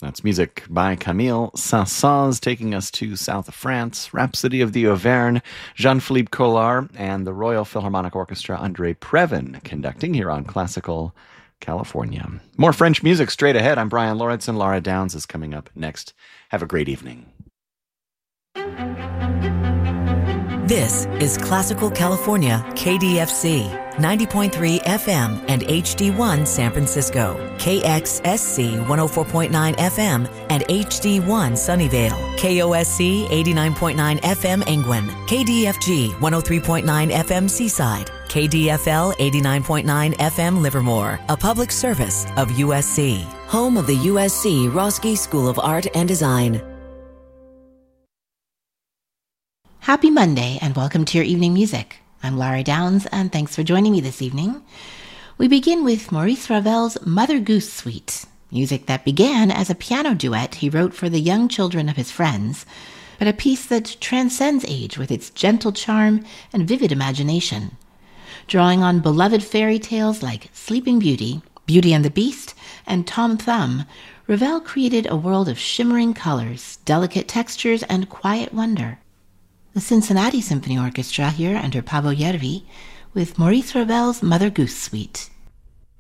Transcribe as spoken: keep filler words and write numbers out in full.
That's music by Camille Saint-Saëns, taking us to south of France, Rhapsody of the Auvergne, Jean-Philippe Collard, and the Royal Philharmonic Orchestra, André Previn, conducting here on Classical California. More French music straight ahead. I'm Brian Lauritsen. Laura Downs is coming up next. Have a great evening. This is Classical California, K D F C, ninety point three F M and H D one San Francisco, K X S C one oh four point nine F M and H D one Sunnyvale, K O S C eighty-nine point nine F M Engwin, K D F G one oh three point nine F M Seaside, K D F L eighty-nine point nine F M Livermore, a public service of U S C, home of the U S C Roski School of Art and Design. Happy Monday and welcome to your evening music. I'm Laura Downs and thanks for joining me this evening. We begin with Maurice Ravel's Mother Goose Suite, music that began as a piano duet he wrote for the young children of his friends, but a piece that transcends age with its gentle charm and vivid imagination. Drawing on beloved fairy tales like Sleeping Beauty, Beauty and the Beast, and Tom Thumb, Ravel created a world of shimmering colors, delicate textures, and quiet wonder. The Cincinnati Symphony Orchestra here under Paavo Järvi with Maurice Ravel's Mother Goose Suite.